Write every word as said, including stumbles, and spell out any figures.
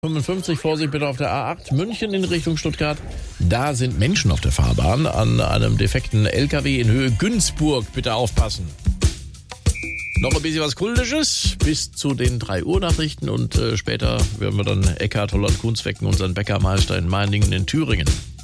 fünfundfünfzig, Vorsicht bitte auf der A acht München in Richtung Stuttgart. Da sind Menschen auf der Fahrbahn an einem defekten L K W in Höhe Günzburg. Bitte aufpassen. Noch ein bisschen was Kultisches bis zu den drei Uhr Nachrichten und äh, später werden wir dann Eckhard Holland-Kunz wecken, unseren Bäckermeister in Meiningen in Thüringen.